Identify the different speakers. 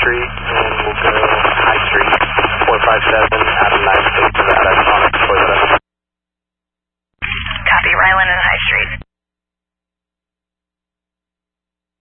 Speaker 1: Street, and we'll go High Street, 457, Adam 9 State, Nevada, Onyx, Toyota.